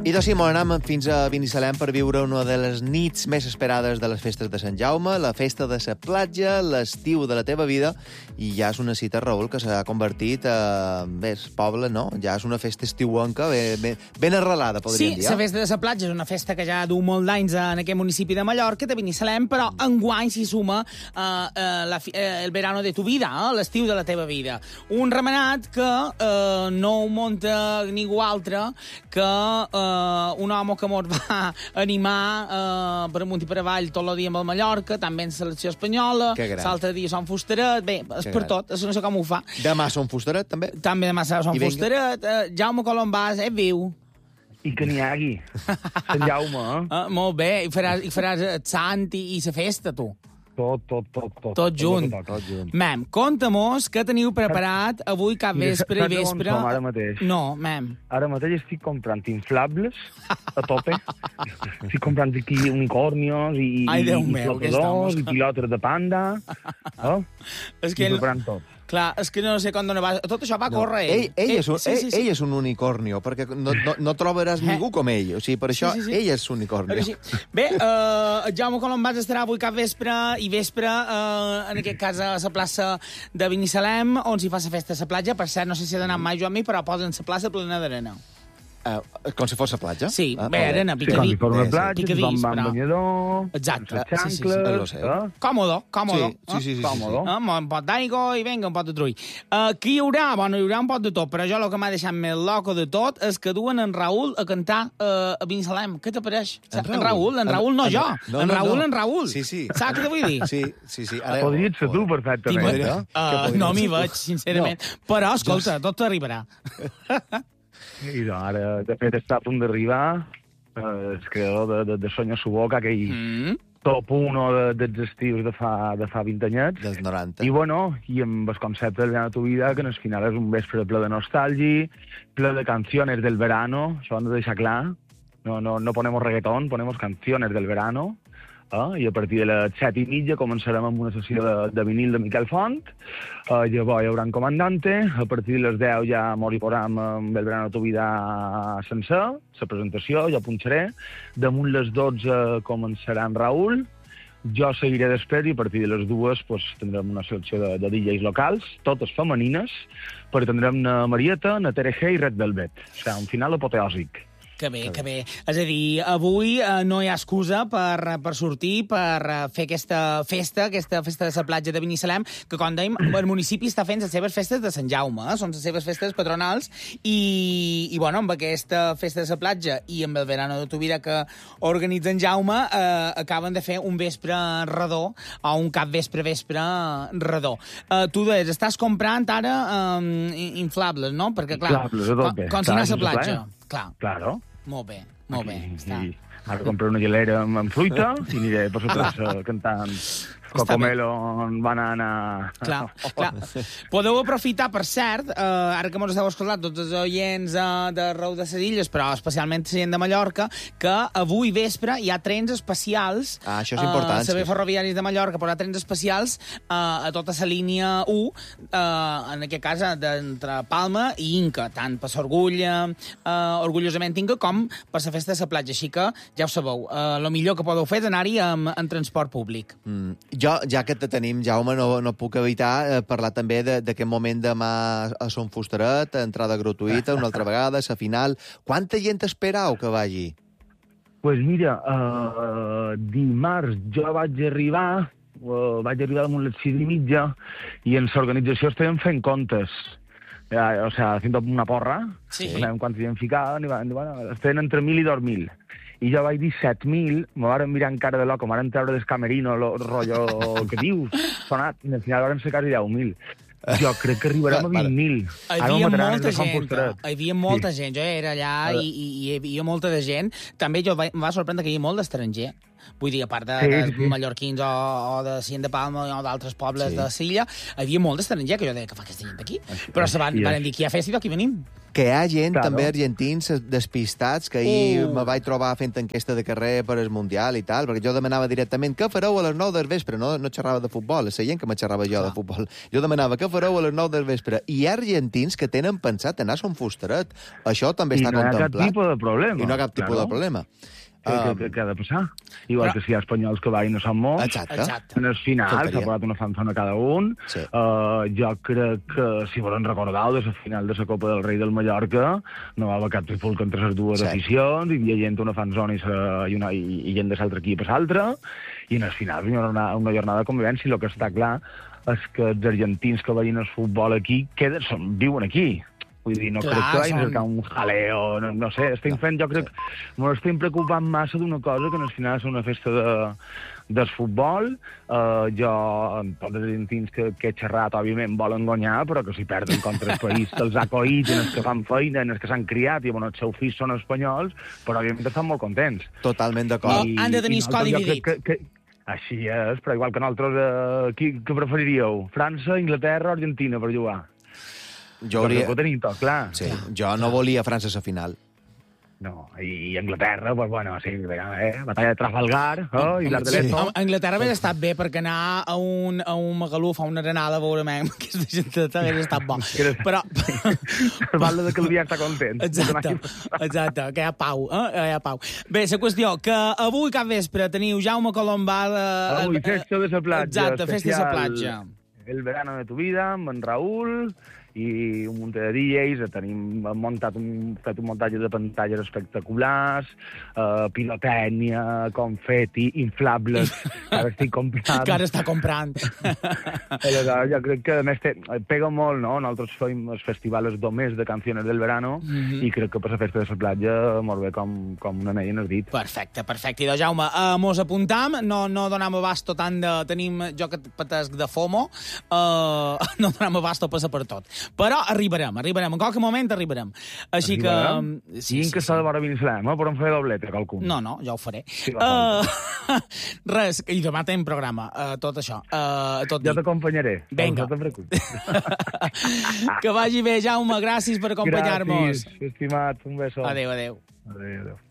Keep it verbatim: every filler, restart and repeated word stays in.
I doncs sí, molt anem fins a Binissalem per viure una de les nits més esperades de les festes de Sant Jaume, la festa de la platja, l'estiu de la teva vida, i ja és una cita, Raül, que s'ha convertit a... Bé, és poble, no? Ja és una festa estiuenca ben, ben, ben arrelada, podríem sí, dir. Sí, la festa de la platja és una festa que ja du molt d'anys en aquest municipi de Mallorca, de Binissalem, però enguany s'hi suma uh, uh, la, uh, el verano de tu vida, uh, l'estiu de la teva vida. Un remenat que uh, no ho munta ningú altre que uh, un home que mos va animar uh, per amunt i per avall tot el dia amb el Mallorca, també en selecció espanyola, l'altre dia som Fusteret, bé, és que per gran. tot, no sé com ho fa. Demà som Fusteret, també? També demà som Fusteret, uh, Jaume Colombàs, és viu. I que n'hi hagi. Sant Jaume, eh? Uh, molt bé, i faràs, i faràs el sant i, i la festa, tu. Tot, tot, tot. Tot, tot junt. Tot, tot junt. Mem, conta-mos què teniu preparat avui cap vespre i vespre. Som ara mateix? No, mem. Ara mateix estic comprant inflables a tope. Estic comprant aquí unicornios i, Ai, Déu i meu, flotadors i pilotes de panda. Oh? És que estic preparant tot. Clar, és que no sé com va... Tot això va no. córrer ell. Ell, ell, ell, és un, sí, sí, sí. ell, ell és un unicornio, perquè no, no, no trobaràs eh? ningú com ell. O sigui, per això sí, sí, sí. ell és unicornio. Sí. Bé, uh, Jaume Colombàs estarà avui cap vespre i vespre, uh, en aquest cas a la plaça de Binissalem, on s'hi fa la festa a la platja. Per cert, no sé si ha d'anar mai jo amb mi, però posen la plaça plena d'arena. Uh, com si fos la platja? Sí, ah, bé, arena, picadís. Sí, com si fos la platja, picadís, però... banyador, exacte. xancles... Sí, sí, sí. Eh? Còmodo, còmodo. Sí, sí, sí. sí, còmodo. sí. Eh? Un pot d'aigua i vinga, un pot de trull. Uh, qui hi haurà? Bueno, hi haurà un pot de tot, però jo el que m'ha deixat més loco de tot és que duen en Raül a cantar uh, a Binissalem. Què t'apareix? En, en Raül, en Raül, no en, jo. No, en Raül, no, no. en Raül. Sí, sí. Saps què te vull dir? Sí, sí, sí. Ara... Podries ser tu, perfectament. Uh, no m'hi veig, sincerament. No. Però, escolta, jo... tot t'arribarà. I doncs, ara, de fet, està a punt d'arribar eh, el creador de, de, de Soña su boca, aquell mm. top uno de, dels estius de fa, de fa vint anyets. Dels noranta. I, bueno, i amb el concepte del verano de tu vida, que en el final és un vespre ple de nostàlgia, ple de canciones del verano, això hem de deixar clar. No, no, no ponemos reggaetón, ponemos canciones del verano. Eh? I a partir de les set i mitja començarem amb una sessió de, de vinil de Miquel Font. Uh, llavors hi haurà un comandante. A partir de les deu ja mos hi posam amb el verano de tu vida sencer, la presentació, jo punxaré. Damunt les dotze començarà en Raül. Jo seguiré després i a partir de les dues pues, tindrem una selecció de, de D Js locals, totes femenines, perquè tindrem na Marieta, na Tere G i Red Velvet. O sigui, un final apoteòsic. Que bé, que bé. És a dir, avui eh, no hi ha excusa per, per sortir, per uh, fer aquesta festa, aquesta festa de la platja de Binissalem, que, com dèiem, el municipi està fent les seves festes de Sant Jaume, eh? Són les seves festes patronals, i, i bueno, amb aquesta festa de la platja i amb el verano de tu vida que organitza en Jaume, eh, acaben de fer un vespre redó, o un cap vespre-vespre redó. Eh, tu deies, estàs comprant ara eh, inflables, no? Perquè, clar, inflables, a tope. Com si anés a la platja. Clar. Claro. Molt bé, molt bé. Aquí, està. Sí. Ara compraré una gelera amb, amb fruita i aniré per sota cantant Cocomelo on van anar... Clar, clar. Podeu aprofitar, per cert, eh, ara que mos esteu escoltant tots els oients eh, de Rau de les Illes, però especialment la gent de Mallorca, que avui vespre hi ha trens especials... Ah, això és important. Eh, Serveis Ferroviaris de Mallorca, però hi ha trens especials eh, a tota la línia u, eh, en aquest cas d'entre Palma i Inca, tant per l'Orgulla, eh, orgullosament Inca, com per la festa de la platja. Així que, ja ho sabeu, el eh, millor que podeu fer és anar-hi en, en transport públic. Mm. Jo, ja que te tenim, Jaume, no, no puc evitar eh, parlar també d'aquest moment demà a Son Fusteret, entrada gratuïta, una altra vegada, a final. Quanta gent esperau que vagi? Pues mira, uh, dimarts jo vaig arribar, uh, vaig arribar damunt les sis i mitja, i en l'organització estem fent comptes. Ja, o sigui, fent una porra, sí. No sabem quants hi hem ficat, i van, bueno, estem entre mil i dos mil. I jo vaig dir set mil, me varen mirar en cara de loco, me varen treure del camerino, el rotllo que dius, sonat, i al final varen ser quasi deu mil. Jo crec que arribarem a vint mil. Hi havia molta gent, hi havia molta sí. gent. Jo era allà sí. i, i hi havia molta de gent. També jo em va sorprendre que hi havia molt d'estranger. Vull dir, a part de, Sí, de sí. mallorquins o, o de Cien de Palma o d'altres pobles Sí. de l'illa, hi havia molt d'estranger que jo deia que fa aquesta gent aquí. Però se van, així és. van dir que hi ha festa i aquí venim. Que hi ha gent, Claro. també argentins, despistats, que ahir Uh. me vaig trobar fent enquesta de carrer per el Mundial i tal, perquè jo demanava directament què fareu a les nou del vespre, no, no xerrava de futbol, és la gent que me xerrava jo de futbol. Jo demanava què fareu a les nou del vespre. I hi ha argentins que tenen pensat anar a Son Fustaret. Això també I està no hi ha cap contemplat. tipus de problema. I no hi ha cap tipus Claro. de problema. Què, què, què, què ha de passar? Igual Però- que si hi ha espanyols que vagin a Sant Mos, Exacte. Exacte. en el final Faltaria. s'ha posat una fanzona cada un. Sí. Uh, jo crec que, si volen recordar de la final de la Copa del Rei del Mallorca, no va haver cap trifulca entre les dues Sí. aficions, hi havia gent una fanzona i, sa, i, una, i, i gent de l'altre equip a l'altre, i en el final hi haurà una, una jornada de convivència, i el que està clar és que els argentins que veien el futbol aquí queden, són, viuen aquí. Vull dir, no Clar, crec que vagin són- a cercar un jaleo, no, no sé, estem fent, jo crec, m'ho estem preocupant massa d'una cosa que al final és una festa de, del futbol. Uh, jo, tots els argentins que, que he xerrat, òbviament, volen guanyar, però que si perden contra el país que els ha coït, en els que fan feina, en els que s'han criat, i bueno, els seus fills són espanyols, però òbviament estan molt contents. Totalment d'acord. I- han de tenir i escola nosaltres, jo dividit. crec Que, que, així és, però igual que nosaltres, eh, qui, què preferiríeu? França, Inglaterra o Argentina per jugar? Jo, Hauria... hauria... Ho tenim tot clar. sí, jo no volia França a la final. No, i, i Anglaterra, pues bueno, sí, eh, batalla de Trafalgar, oh, i l'Arc de Sí. l'Esto. A Anglaterra hauria estat bé perquè anar a un, a un magaluf, a una arenada, a veure amb aquesta gent hauria estat bo. Però... El batle de Calvià està content. Exacte, exacte, que hi ha pau, eh? Que hi ha pau. Bé, la qüestió, que avui cap vespre teniu Jaume Colombà... Eh, Avui, festa de la platja. Exacte, festa de la especial platja. El verano de tu vida, amb en Raül, i un munt de D Js, tenim muntat un, fet un muntatge de pantalles espectaculars, uh, pirotècnia, confeti, inflables, que ara estic comprant. Que ara està comprant. Aleshores, jo crec que, a més, te, pega molt, no? Nosaltres fem els festivals domés de canciones del verano, Mhm. i crec que per la festa de la platja molt bé com, com una anella en el dit. Perfecte, perfecte. I de Jaume, uh, mos apuntam, no, no donam abasto tant de... Tenim, jo que patesc de FOMO, uh, no donam abasto a passar per tot. Però arribarem, arribarem. En qualque moment arribarem. Així Arribarem? que... Sí, sí, que s'ha de veure Binissalem, eh? Podem fer doblete, qualcun. No, no, ja ho faré. Sí, va, uh, res, i demà tenim programa, uh, tot això. Uh, tot Jo dit. t'acompanyaré. Vinga. No te preocupis. Que vagi bé, Jaume, gràcies per acompanyar-nos. Gràcies, estimat, un beso. Adéu, adéu. Adéu, adéu.